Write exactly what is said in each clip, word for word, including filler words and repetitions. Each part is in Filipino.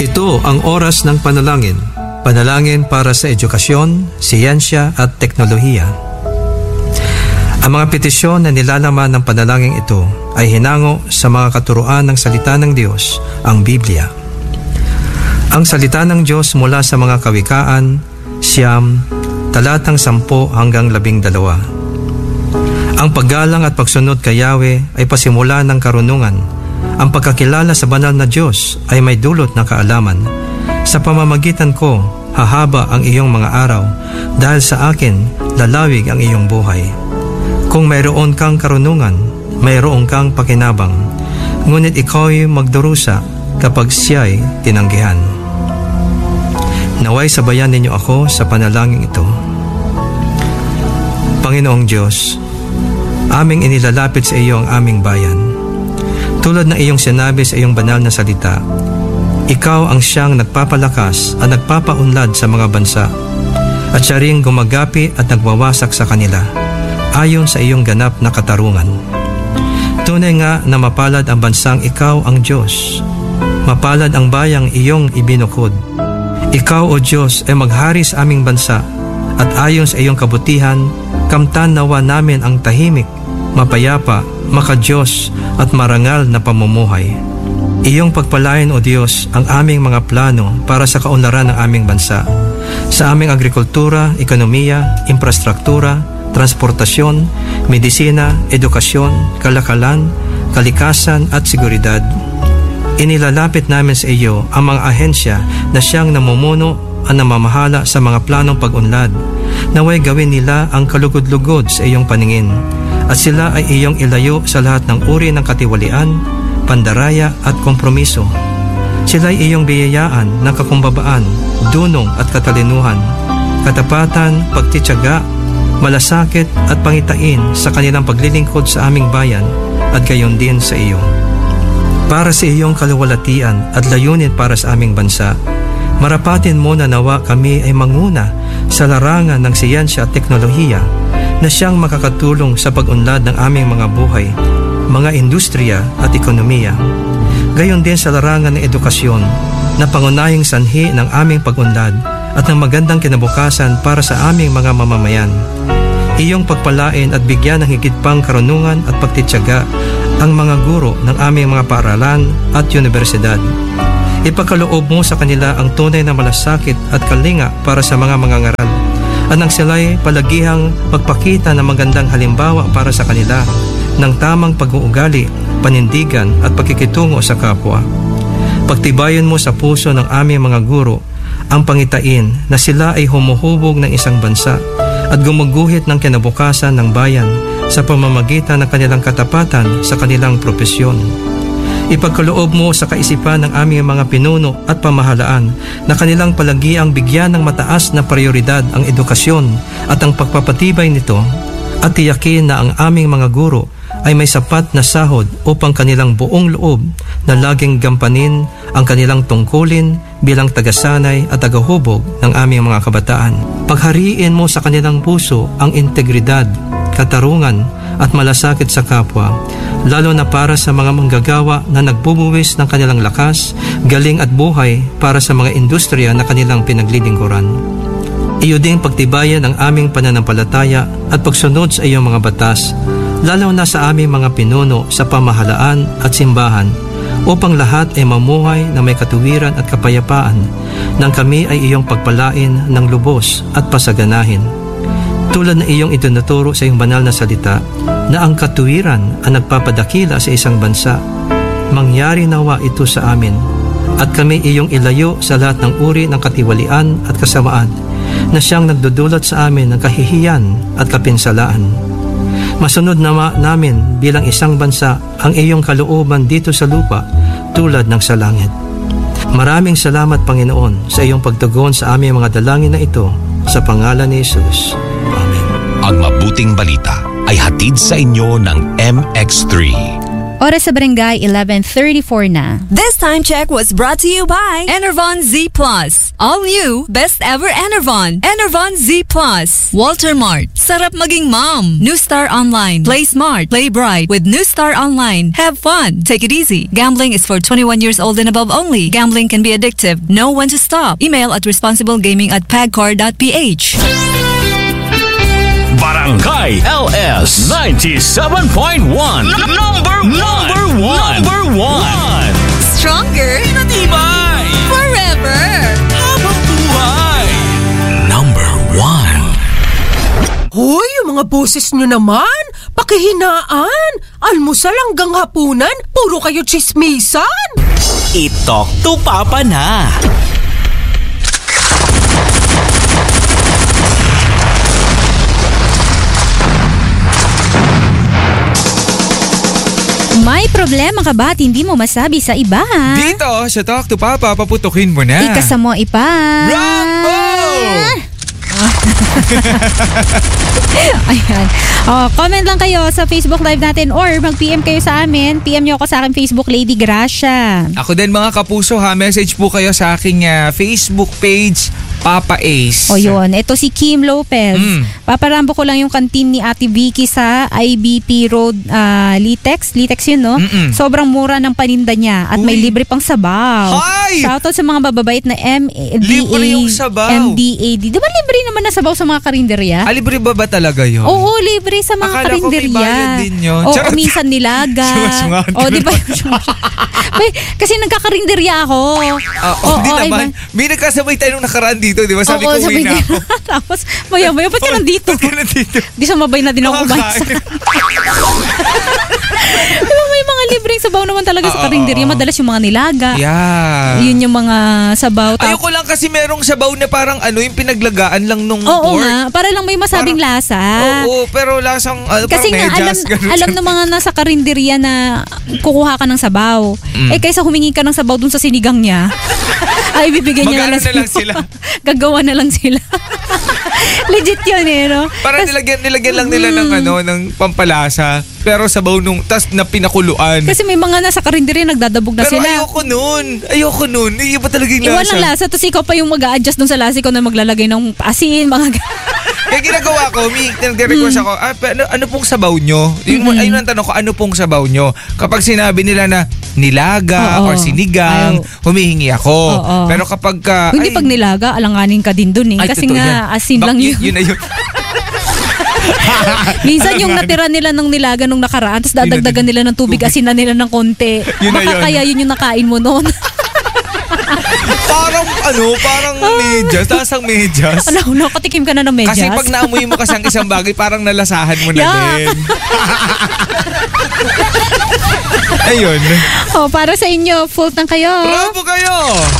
Ito ang oras ng panalangin. Panalangin para sa edukasyon, siyensya at teknolohiya. Ang mga petisyon na nilalaman ng panalangin ito ay hinango sa mga katuruan ng salita ng Diyos, ang Biblia. Ang salita ng Diyos mula sa mga kawikaan, siyam, talatang sampo hanggang labing dalawa. Ang paggalang at pagsunod kay Yahweh ay pasimula ng karunungan. Ang pagkakilala sa banal na Diyos ay may dulot na kaalaman. Sa pamamagitan ko, hahaba ang iyong mga araw, dahil sa akin, lalawig ang iyong buhay. Kung mayroon kang karunungan, mayroon kang pakinabang, ngunit ikaw'y magdurusa kapag siya'y tinanggihan. Naway sabayan ninyo ako sa panalangin ito. Panginoong Diyos, aming inilalapit sa iyo ang aming bayan. Tulad ng iyong sinabi sa iyong banal na salita, ikaw ang siyang nagpapalakas at nagpapaunlad sa mga bansa, at siya ring gumagapi at nagwawasak sa kanila, ayon sa iyong ganap na katarungan. Tunay nga na mapalad ang bansang ikaw ang Diyos. Mapalad ang bayang iyong ibinukod. Ikaw, O Diyos, ay maghari sa aming bansa, at ayon sa iyong kabutihan, kamtan nawa namin ang tahimik, mapayapa, makadiyos at marangal na pamumuhay. Iyong pagpalain, O Diyos, ang aming mga plano para sa kaunlaran ng aming bansa, sa aming agrikultura, ekonomiya, infrastruktura, transportasyon, medisina, edukasyon, kalakalan, kalikasan at seguridad. Inilalapit namin sa iyo ang mga ahensya na siyang namumuno at namamahala sa mga planong pag-unlad. Naway gawin nila ang kalugod-lugod sa iyong paningin, at sila ay iyong ilayo sa lahat ng uri ng katiwalian, pandaraya at kompromiso. Sila ay iyong biyayaan ng kakumbabaan, dunong at katalinuhan, katapatan, pagtityaga, malasakit at pangitain sa kanilang paglilingkod sa aming bayan at gayon din sa iyo. Para sa iyong kaluwalhatian at layunin para sa aming bansa, marapatin mo na nawa kami ay manguna sa larangan ng siyensya at teknolohiya na siyang makakatulong sa pag-unlad ng aming mga buhay, mga industriya at ekonomiya. Gayon din sa larangan ng edukasyon na pangunahing sanhi ng aming pag-unlad at ng magandang kinabukasan para sa aming mga mamamayan. Iyong pagpalain at bigyan ng higit pang karunungan at pagtityaga ang mga guro ng aming mga paaralan at universidad. Ipagkaloob mo sa kanila ang tunay na malasakit at kalinga para sa mga mangangaral, at nang sila'y palagihang magpakita ng magandang halimbawa para sa kanila ng tamang pag-uugali, panindigan at pagkikitungo sa kapwa. Pagtibayan mo sa puso ng aming mga guro ang pangitain na sila ay humuhubog ng isang bansa at gumuguhit ng kinabukasan ng bayan sa pamamagitan ng kanilang katapatan sa kanilang propesyon. Ipagkaloob mo sa kaisipan ng aming mga pinuno at pamahalaan na kanilang palagiang bigyan ng mataas na prioridad ang edukasyon at ang pagpapatibay nito, at tiyakin na ang aming mga guro ay may sapat na sahod upang kanilang buong loob na laging gampanin ang kanilang tungkulin bilang tagasanay at tagahubog ng aming mga kabataan. Paghariin mo sa kanilang puso ang integridad, katarungan at malasakit sa kapwa, lalo na para sa mga manggagawa na nagbubuwis ng kanilang lakas, galing at buhay para sa mga industriya na kanilang pinaglilingkuran. Iyo ding pagtibayan ang aming pananampalataya at pagsunod sa iyong mga batas, lalo na sa aming mga pinuno sa pamahalaan at simbahan, upang lahat ay mamuhay na may katuwiran at kapayapaan, nang kami ay iyong pagpalain ng lubos at pasaganahin. Tulad na iyong itinuturo sa iyong banal na salita na ang katuwiran ang nagpapadakila sa isang bansa, mangyari nawa ito sa amin, at kami iyong ilayo sa lahat ng uri ng katiwalian at kasamaan na siyang nagdudulot sa amin ng kahihiyan at kapinsalaan. Masunod nawa namin bilang isang bansa ang iyong kalooban dito sa lupa tulad ng sa langit. Maraming salamat, Panginoon, sa iyong pagtugon sa aming mga dalangin na ito, sa pangalan ni Jesus. Amen. Ang mabuting balita ay hatid sa inyo ng M X three. Oras sa barangay, eleven thirty-four na. This time check was brought to you by Enervon Z Plus. All new, best ever Enervon. Enervon Z Plus. Walter Mart. Sarap maging mom. New Star Online. Play smart. Play bright with New Star Online. Have fun. Take it easy. Gambling is for twenty-one years old and above only. Gambling can be addictive. Know when to stop. Email at responsiblegaming at pagcor dot p h. Barangay L S ninety-seven point one. Number one. Number one. Number one. Stronger. Pinatibay. Forever. Habang buhay. Number one. Hoy, yung mga boses nyo naman, pakihinaan. Almusal hanggang hapunan, puro kayo chismisan. I-talk to Papa na. May problema ka ba at hindi mo masabi sa iba? Dito, sa Talk to Papa, paputukin mo na. Ikasa mo ipa. Rambo! Ayan. Oh, comment lang kayo sa Facebook Live natin or mag-P M kayo sa amin. P M nyo ako sa akin Facebook, Lady Gracia. Ako din mga kapuso ha, message po kayo sa aking uh, Facebook page, Papa Ace. O yun, ito si Kim Lopez. Mm. Paparambo ko lang yung kantin ni Ate Vicky sa I B P Road uh, Litex. Litex yun, no? Mm-mm. Sobrang mura ng paninda niya at Uy. may libre pang sabaw. Hi! Shoutout sa mga bababait na M D A. Libre yung sabaw. M D A D. Di ba libre naman na sabaw sa mga karinderya? Ah, libre ba ba talaga yun? Oo, libre sa mga Akala ko may karinderya. bayad din yun. Oo, Charot. minsan nilaga. Sumasungahan ka Oo, di ba? naman. May, kasi nagkakarinderya ako. Ah, oh, di naman. May nagkasabay tayo nung nakaraan dito, di ba? Sabi Oo, ko, uwi na ako. Tapos, maya-maya, ba't ka nandito? Ba't ka nandito? Di sumabay na din ako kumain sa... Diba may mga libreng sabaw naman talaga sa Oo, karinderya. oo. Madalas yung mga nilaga. Yeah. Yun yung mga sabaw. Tap- Ayoko lang kasi merong sabaw na parang ano, yung pinaglagaan lang nung Oo pork. nga, para lang may masabing Parang- lasa. Oo, pero lasang uh, Kasi nga, alam, medyas, ganun alam siya. ng mga nasa karinderya na kukuha ka ng sabaw. Mm. Eh, kaysa humingi ka ng sabaw dun sa sinigang niya, ay ibibigay niya na lang, Mag-ano na lang sila. Gagawa na lang sila. Legit yun eh, no? Parang Tas- nilagyan, nilagyan lang nila ng Mm. ano, ng pampalasa. Pero sabaw nung, tas na pinakuluan. Kasi may mga nasa karinderya nagdadabog na Pero sila. ayoko nun. Ayoko nun. Iba talaga yung Iwan lasa. ng lasa, tapos ikaw pa yung mag-a-adjust dun sa lasa, ikaw na maglalagay ng asin, mga g- Kaya ginagawa ko, may nag-request ako, ah, pa- ano, ano pong sabaw nyo? Yung, Mm-mm. Ayun ang tanong ko, ano pong sabaw nyo? Kapag sinabi nila na nilaga Oo. or sinigang, Ayaw. humihingi ako. Oo. Pero kapag ka... Hindi ay, pag nilaga, alanganin ka din dun eh. ay, Kasi totoo nga, yan. asin Bak- lang yun. yun. Yun na yun. Minsan yung natira nila ng nilaga nung nakaraan, tapos dadagdagan nila ng tubig, asin na nila ng konti. Yun na Baka yun. kaya yun yung nakain mo noon. Parang ano, parang medyas, tasang medyas. Ano, nakatikim ka na ng medyas. Kasi pag naamoy mo kasi ang isang bagay, parang nalasahan mo na Yeah. din. Ayun. Oh, para sa inyo, full tank kayo. Bravo kayo!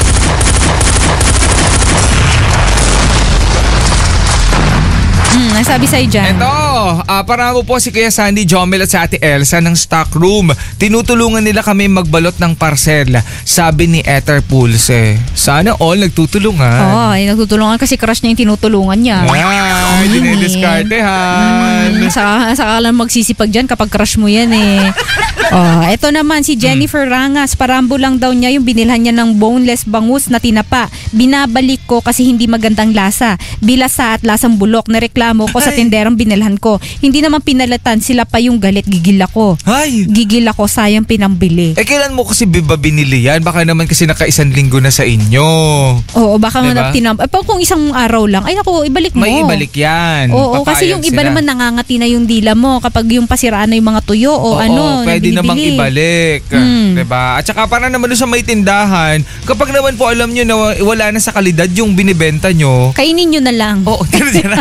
Hmm, ang sabi sa'yo dyan. Ito, uh, paramo po si Kuya Sandy Jomel at si Ate Elsa ng stock room. Tinutulungan nila kami magbalot ng parcel. Sabi ni Ether Pulse. Sana all nagtutulungan. Oh, ay, nagtutulungan kasi crush niya yung tinutulungan niya. Ay, yun eh. dinidiskartehan. Mm, saka, saka lang magsisipag dyan kapag crush mo yan eh. Oh, ito naman si Jennifer Rangas. Parambo lang daw niya yung binilhan niya ng boneless bangus na tinapa. Binabalik ko kasi hindi magandang lasa. Bilasa at lasang bulok. Nareklamo ko sa Ay. tinderang binilhan ko. Hindi naman pinalatan. Sila pa yung galit. Gigil ako. Ay! Gigil ako. Sayang pinambili. Eh, kailan mo kasi ba binili yan? Baka naman kasi naka-isang linggo na sa inyo. Oo, baka Diba? diba? tinam... Eh, pag kung isang araw lang, ay naku, ibalik mo. May ibalik yan. Oo, kasi Papayag yung iba sila. naman nangangati na yung dila mo kapag yung pasiraan na yung mga tuyo o Oo, ano, na pwede namang binibili. ibalik. Mm. Diba? At saka para naman doon sa may tindahan, kapag naman po alam nyo na wala na sa kalidad yung binibenta nyo, Kainin nyo na lang. oo, oh,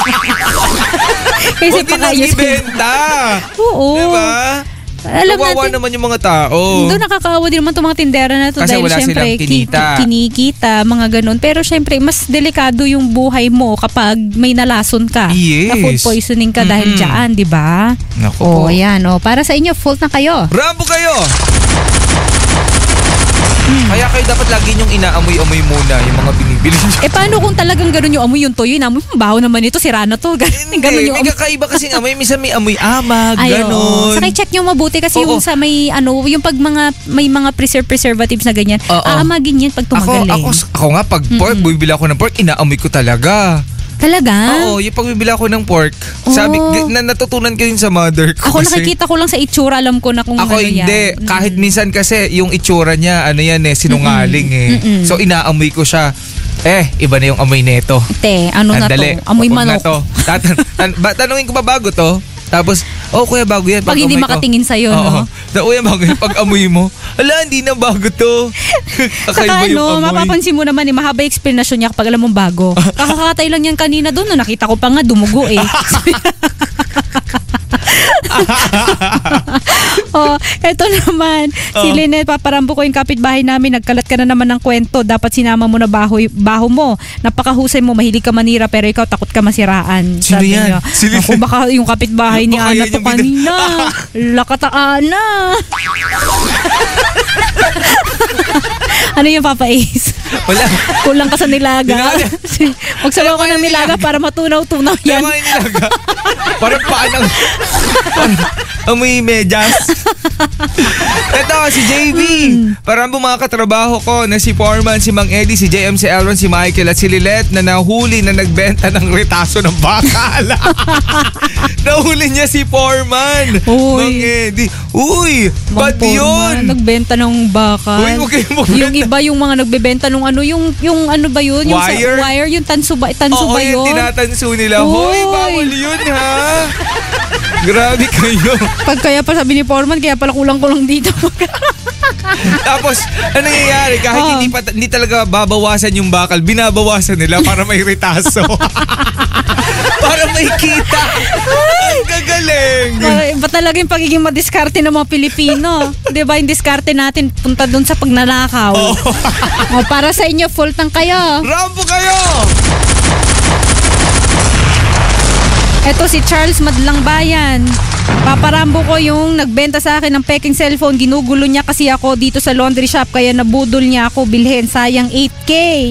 Kasi huwag din nang pakayos. ibenta. Oo. Diba? Alam Kawawa natin, naman yung mga tao. doon nakakaawa din naman itong mga tindera na to Kasi dahil wala syempre silang kinita. ki- kinikita, mga ganun. Pero syempre, mas delikado yung buhay mo kapag may nalason ka. Yes. Na food poisoning ka dahil Mm-mm. dyan, di ba? Naku Oo, po. yan. Oh. Para sa inyo, full na kayo. Bravo kayo! Kaya kayo dapat lagi niyong inaamoy-amoy muna yung mga binibili niyo. Eh paano kung talagang ganun yung amoy yung toyo? Inamoy, hmm, baho naman ito, sira na to. Ganun, Hindi, ganun yung may amoy. kakaiba kasing amoy. Minsan may amoy amag, Ay, oo. ganon. Saka check nyo mabuti kasi Oo. yung sa may ano, yung pag mga may mga preserve preservatives na ganyan. Oo. Aamagin yan pag Ako, tumagal eh. ako, ako nga, pag pork, bibili ako ng pork, inaamoy ko talaga. Talaga? Oo, yung pag bibili ako ng pork, sabi, Oo. na, natutunan ko yun sa mother ko. Ako kasi- nakikita ko lang sa itsura, alam ko na kung Ako ano hindi. yan. Kahit minsan kasi yung itsura niya, ano yan eh, sinungaling eh. Mm-mm. So inaamoy ko siya. Eh, iba na yung amoy neto. Te, ano na to? Andali, Amoy wag manok. Na to. Tatan- tan- ba, tanungin ko ba bago to? Tapos, oh kuya bago yan. Pag hindi amoy ko. makatingin sa'yo, Oo. no? Na, kuya bago yan. Pag amoy mo, ala, hindi na bago to. Kakaiba Saka yung ano, amoy. mapapansin mo naman eh, mahaba yung explanation niya kapag alam mong bago. Kakakatay lang yan kanina doon, no? Nakita ko pa nga, dumugo eh. Oh, eto naman. Si Oh. Lynette, paparambo ko yung kapitbahay namin. Nagkalat ka na naman ng kwento. Dapat sinama mo na baho, baho mo. Napakahusay mo. Mahilig ka manira pero ikaw takot ka masiraan. Sino Sabi yan? niya. Sino Ako yan? baka yung kapitbahay ni Baka Ana yan to yung bin- kanina. Lakataana. Ano yung Papa Ace? Wala. Kulang ka sa nilaga. Nilaga. Magsabaw ka ng nilaga para matunaw-tunaw yan. Tama yung nilaga. Parang paanang parang amoy medyas. Ito, si J B. Parang mga katrabaho ko na si Foreman, si Mang Eddie, si J M, si Elron, si Michael at si Lilette na nahuli na nagbenta ng retaso ng bakal. Nahuli niya si Foreman. Uy. Mang Eddie. Uy, ba't Mang yun? Foreman, nagbenta ng bakal. Uy, huwag kayong magbenta. Yung iba yung mga nagbebenta ng ano, yung yung ano ba yun? Yung Wire? Sa, wire, yung tanso ba, tanso Oo, ba yun? yung tinatanso nila. Hoy, Uy. bawal yun ha. Grabe kayo. Pag kaya pa sabi ni Foreman, kaya pala kulang-kulang dito. Tapos, ano nangyayari? Kahit Oh. hindi, pa, hindi talaga babawasan yung bakal, binabawasan nila para may retaso. Para may kita. Ang gagaling. Para, iba talaga yung pagiging madiskarte ng mga Pilipino. Di ba yung diskarte natin punta dun sa pagnanakaw. O, para sa inyo, full tank kayo. Rambo kayo! Eto si Charles Madlang Bayan. Paparambo ko yung nagbenta sa akin ng peking cellphone. Ginugulo niya kasi ako dito sa laundry shop kaya nabudol niya ako bilhin. Sayang eight K.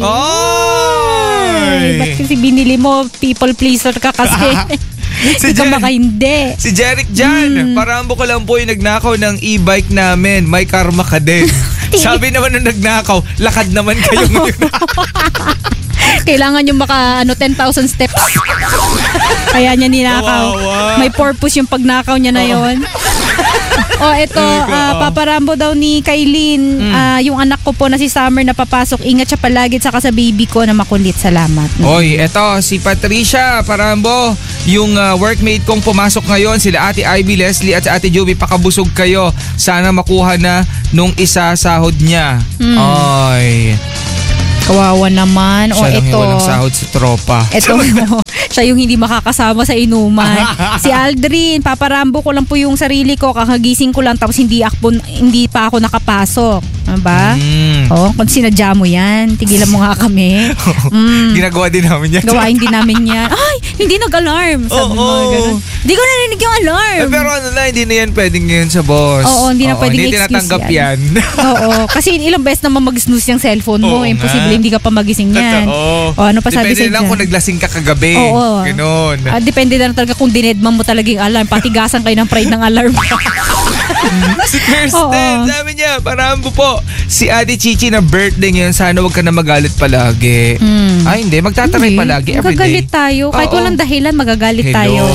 Ay, ba't Oy! kasi binili mo? People pleaser ka kasi. Si Hindi ka Jen- baka hindi. Si Jeric Jan, parambo ko lang po yung nagnakaw ng e-bike namin. May karma ka din. Sabi naman nung nagnakaw, lakad naman kayo ngayon. Kailangan yung baka ano, ten thousand steps. Kaya niya ninakaw. Kawawa. May purpose yung pagnakaw niya na yon. O eto, ah, paparambo daw ni Kailin, ah, yung anak ko po na si Summer na papasok. Ingat siya palagi saka sa baby ko na makulit. Salamat. Oy, eto, si Patricia Parambo, yung uh, workmate kong pumasok ngayon, sila Ate Ivy, Leslie at si Ate Joby, pakabusog kayo. Sana makuha na nung isa sahod niya. Oy, Kawawa naman. O siya lang eto. yung walang sahod sa tropa. Eto, siya yung hindi makakasama sa inuman. Si Aldrin, paparambo ko lang po yung sarili ko. Kakagising ko lang tapos hindi, akpo, hindi pa ako nakapasok. Diba? Mm. Oh, kung sinadya mo yan, tigilan mo nga kami. Mm. Ginagawa din namin yan. Gawain din namin yan. Ay, hindi nag-alarm. Sabi Oo. mo, ganun. Hindi ko narinig yung alarm. Eh, pero ano na, hindi na yan pwedeng ngayon sa boss. Oo, hindi na pwedeng hindi excuse tinatanggap yan. yan. Oo, kasi ilang beses naman mag-snooze yung cellphone mo. Oo Imposible nga. hindi ka pa magising yan. Oo. O, ano pa sabi Depende sa'yo lang dyan? kung naglasing ka kagabi. Oo. Ganon. Ah, depende na lang talaga kung dinedman mo talaga yung alarm. Patigasan kayo ng pride ng alarm. Si Kirsten, Oo. sabi niya, parambo po. Si Ate Chichi na birthday ngayon, sana wag ka na magalit palagi. Hmm. Ay, hindi. Magtataray Hindi. palagi everyday. Magagalit tayo. Kahit Oo. walang dahilan, magagalit Hello. tayo.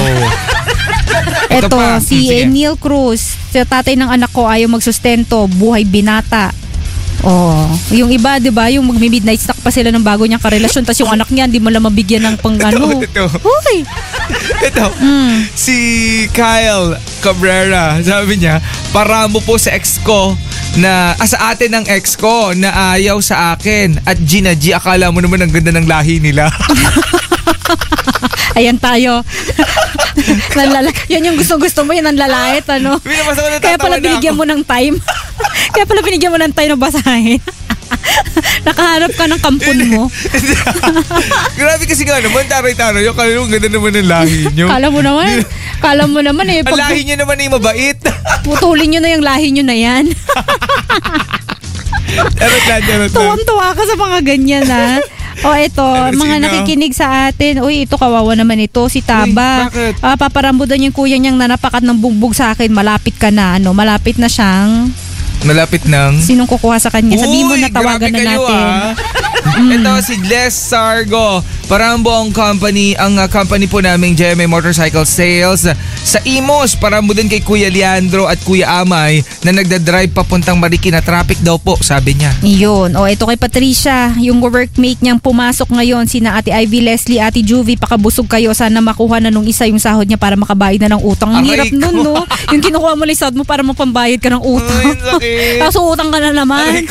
Ito Eto, pa. si Hmm, sige. Neil Cruz. Sa tatay ng anak ko ayaw magsustento. Buhay binata. Oh, yung iba, 'di ba, yung magmi-midnight snack pa sila ng bago niyang karelasyon, tapos yung anak niya hindi mo lang mabigyan ng pang ano. ito. Uy. Ito, Mm. si Kyle Cabrera, sabi niya, paramo po sa ex ko na, ah, sa atin ng ex ko na ayaw sa akin. At Gina G, akala mo naman ang ganda ng lahi nila. Ayan tayo. Nanlala- yan yung gusto-gusto mo, yan ang lalait, ano. Binabasa ko, natatawa Kaya pala na binigyan ako. mo ng time. Kaya pala binigyan mo ng time na basahin. Nakaharap ka ng kampon mo. Grabe kasi nga naman, taray-taray. Yung kala mo, ang ganda naman ng lahi nyo. Kala mo naman, kala mo naman eh, Ang pag lahi nyo naman ay mabait. putulin nyo na yung lahi nyo na yan. Charot lang, charot lang. Tuwang-tuwa ka sa mga ganyan, ha? O eto, Pero mga sino? nakikinig sa atin. Uy, ito kawawa naman ito. Si Taba. Uy, bakit? Ah, paparambudan yung kuya niyang nanapakat ng bugbog sa akin. Malapit ka na, ano? Malapit na siyang... Malapit ng... Sinong kukuha sa kanya? Sabihin mo Uy, na tawagan grabe na kayo, natin. ah. Ito si Les Sargo. Parambo ang company, ang uh, company po naming J M A Motorcycle Sales sa Imos. Parambo din kay Kuya Leandro at Kuya Amay na nagdadrive papuntang Marikina. Traffic daw po, sabi niya. Yun. O, ito kay Patricia, yung workmate niyang pumasok ngayon, sina Ate Ivy Leslie, Ate Juvie, pakabusog kayo. Sana makuha na nung isa yung sahod niya para makabayad na ng utang. Ang Aray hirap nun, ko. no? Yung kinukuha mo lang yung sahod mo para mapambayad ka ng utang. Ay, sakit. Tapos utang ka na naman.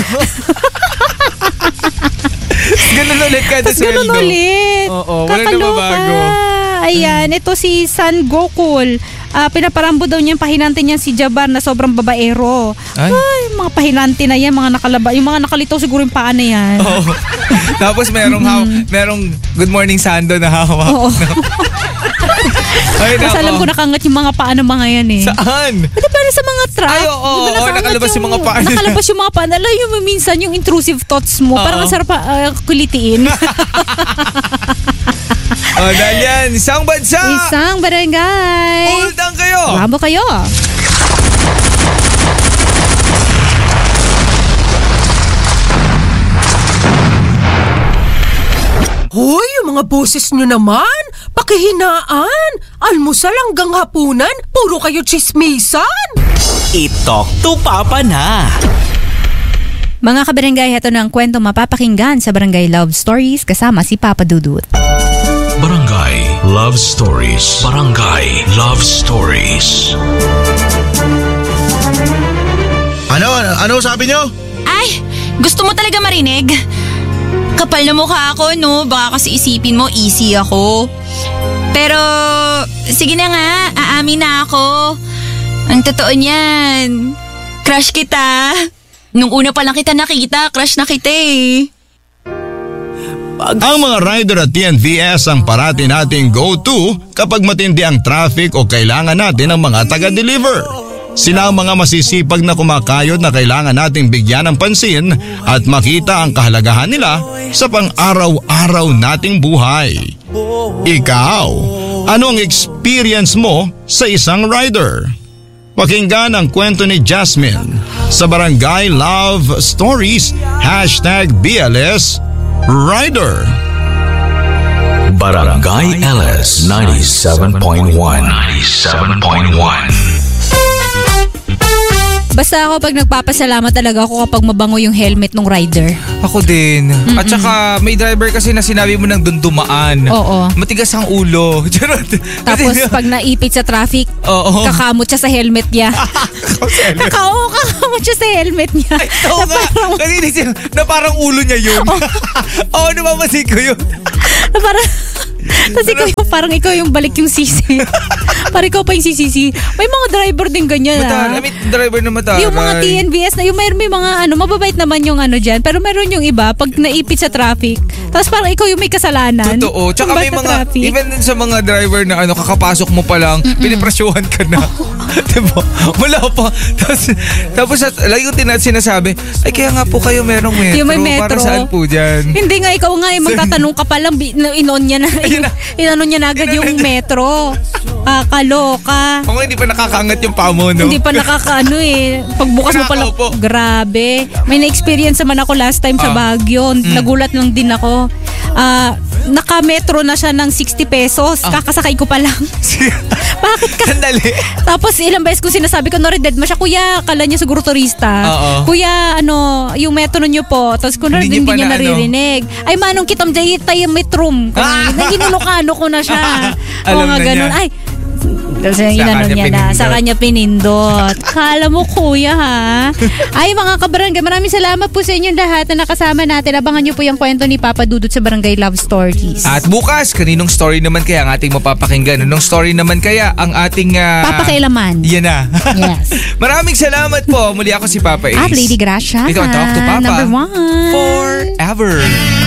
Ganun ulit kada Tapos ganun sweldo. ulit. Oo, wala na Kakaloka. mabago. Ayan, ito si San Gokul. Ah, pinaparambo daw niya yung pahinante niya si Jabar na sobrang babaero. Ay. Ay, mga pahinante na yan, mga nakalaba, yung mga nakalitaw siguro yung paa na yan. Oo. Tapos merong haw, merong Good Morning Sando na hawak. Oo. Ay, Kasi nako. alam ko nakangat yung mga paa ng mga yan eh. Saan? Pwede pala sa mga truck. Ay, oo, Di ba oo, nakaangat nakalabas yung mga paa nila. Nakalabas yung mga paa. Alam yung minsan yung intrusive thoughts mo. Oo. Parang ang sarap uh, kulitiin. Oh, dahil yan, isang bansa. Isang barangay. Uldang kayo. Bravo kayo. Hoy, yung mga boses nyo naman, pakihinaan. Almusal hanggang hapunan, puro kayo chismisan. Ito to Papa na. Mga kabarangay, ito na ang kwento mapapakinggan sa Barangay Love Stories kasama si Papa Dudut. Barangay Love Stories. Barangay Love Stories. Ano? Ano sabi nyo? Ay, gusto mo talaga marinig? Kapal na mukha ako, no? Baka kasi isipin mo easy ako. Pero, sige na nga, aamin na ako. Ang totoo niyan, crush kita. Nung una pa lang kita nakita, crush na kita eh. Ang mga rider at T N V S ang parati nating go-to kapag matindi ang traffic o kailangan natin ng mga taga-deliver. Sila ang mga masisipag na kumakayod na kailangan nating bigyan ng pansin at makita ang kahalagahan nila sa pang-araw-araw nating buhay. Ikaw, ano ang experience mo sa isang rider? Pakinggan ang kwento ni Jasmine sa Barangay Love Stories, hashtag B L S Rider. Barangay L S ninety-seven point one. ninety-seven point one. Basta ako pag nagpapasalamat talaga ako kapag mabango yung helmet ng rider. Ako din. At saka may driver kasi na sinabi mo nang dun dumaan. Oo. Matigas ang ulo. Charot. Tapos Kasi- pag naipit sa traffic, Oo. kakamot siya sa helmet niya. Nakao, kakamot siya sa helmet niya. Ay, ito Na nga. parang- Kasi inisip na parang ulo niya yun. Oo, namamasig ko yun. na parang, tapos ikaw yung, parang ikaw yung balik yung sisi. Parang ikaw pa yung sisisi. May mga driver din ganyan Mataray. ah. I mean, driver na mataray. Yung mga T N V S na, yung may, may mga ano, mababait naman yung ano dyan. Pero meron yung iba, pag naipit sa traffic, tapos parang ikaw yung may kasalanan. Totoo. Tsaka Kung may ba't sa mga, traffic. even din sa mga driver na ano, kakapasok mo pa lang, pinipresyuhan ka na. Diba? Wala pa. Tapos, tapos at, lagi ko tina- sinasabi, ay kaya nga po kayo merong metro. Yung may metro. Para saan po dyan? Hindi nga, ikaw nga eh, magtatanong ka pa lang, bi- na- inon niya na, inon niya na agad yung metro. Kakaloka. Kung hindi pa nakakaangat yung paa mo, no? Hindi pa nakakaano eh. Pagbukas mo pa lang, Nakakaupo. grabe. May na-experience naman ako last time sa Ah. Baguio. Mm. Nagulat lang din ako. Ah, naka-metro na siya ng sixty pesos. Ah. Kakasakay ko pa lang. Bakit ka? Sandali. Tapos ilang beses ko sinasabi ko, Nori, dead mo siya. Kuya, kala niya siguro turista. Oo. Kuya, ano, yung metro niyo po. Tapos kung Hindi hindi, niyo pa niya na ano. naririnig. Ay, manong kitam jay tayo metrum. Ah. Naginulokano ko na siya. Alam Oo nga na ganun. niya. Ay, Tapos Sa inano kanya niya na, pinindot. sa kanya pinindot. Kala mo kuya ha. Ay mga kabarangay, maraming salamat po sa inyong lahat na nakasama natin. Abangan niyo po yung kwento ni Papa Dudut sa Barangay Love Stories. At bukas, kaninong story naman kaya ang ating mapapakinggan? Anong story naman kaya ang ating... Uh, Papakailaman. Yan na. Yes. Maraming salamat po. Muli ako si Papa Ace. At Lady Gracia. Ito ang Talk to Papa. Number one. Forever.